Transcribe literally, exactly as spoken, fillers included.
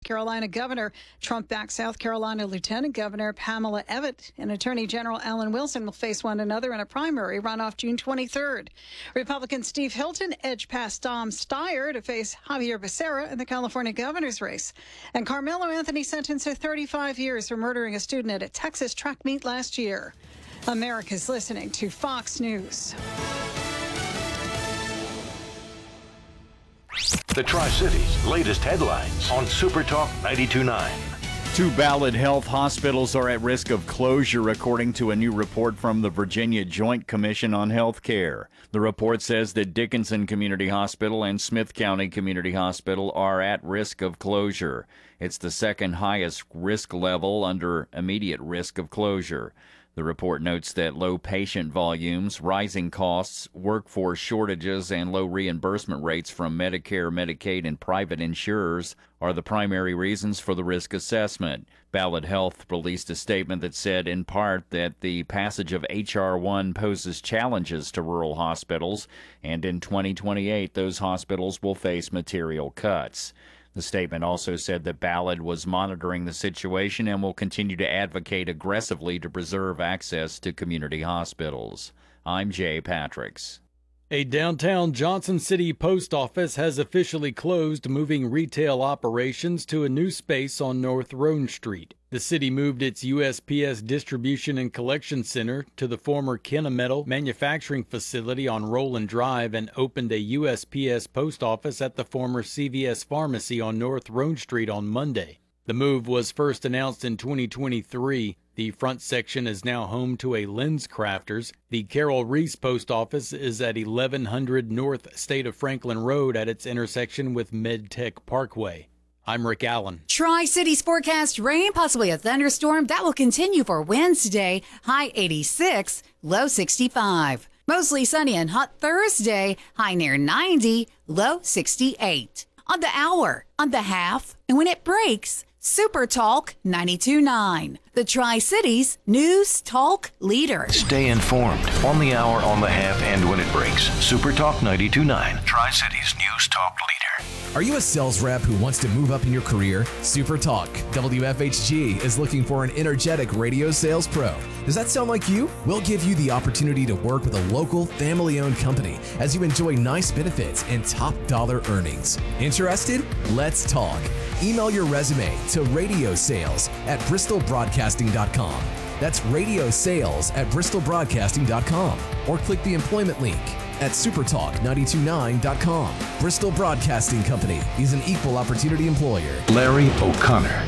Carolina Governor Trump-backed South Carolina Lieutenant Governor Pamela Abbott and Attorney General Alan Wilson will face one another in a primary runoff June twenty-third. Republican Steve Hilton edged past Dom Steyer to face Javier Becerra in the California governor's race. And Carmelo Anthony sentenced to thirty-five years for murdering a student at a Texas track meet last year. America's listening to Fox News. The Tri-Cities' latest headlines on Super Talk ninety-two point nine. Two Ballad Health hospitals are at risk of closure, according to a new report from the Virginia Joint Commission on Health Care. The report says that Dickinson Community Hospital and Smith County Community Hospital are at risk of closure. It's the second highest risk level under immediate risk of closure. The report notes that low patient volumes, rising costs, workforce shortages, and low reimbursement rates from Medicare, Medicaid, and private insurers are the primary reasons for the risk assessment. Ballad Health released a statement that said, in part, that the passage of H R one poses challenges to rural hospitals, and in twenty twenty-eight, those hospitals will face material cuts. The statement also said that Ballad was monitoring the situation and will continue to advocate aggressively to preserve access to community hospitals. I'm Jay Patricks. A downtown Johnson City post office has officially closed, moving retail operations to a new space on North Roan Street. The city moved its U S P S distribution and collection center to the former Kennametal manufacturing facility on Roland Drive and opened a U S P S post office at the former C V S pharmacy on North Roan Street on Monday. The move was first announced in twenty twenty-three. The front section is now home to a Lens Crafters. The Carol Reese post office is at eleven hundred North State of Franklin Road at its intersection with MedTech Parkway. I'm Rick Allen. Tri-Cities forecast rain, possibly a thunderstorm. That will continue for Wednesday. High eighty-six, low sixty-five. Mostly sunny and hot Thursday. High near ninety, low sixty-eight. On the hour, on the half, and when it breaks, Super Talk ninety-two point nine. The Tri-Cities News Talk Leader. Stay informed on the hour, on the half, and when it breaks. Super Talk ninety-two point nine. Tri-Cities News Talk Leader. Are you a sales rep who wants to move up in your career? Super Talk W F H G is looking for an energetic radio sales pro. Does that sound like you? We'll give you the opportunity to work with a local, family-owned company as you enjoy nice benefits and top dollar earnings. Interested? Let's talk. Email your resume to radio sales at bristol broadcasting dot com. That's radio sales at bristol broadcasting dot com. Or click the employment link at super talk nine two nine dot com. Bristol Broadcasting Company is an equal opportunity employer. Larry O'Connor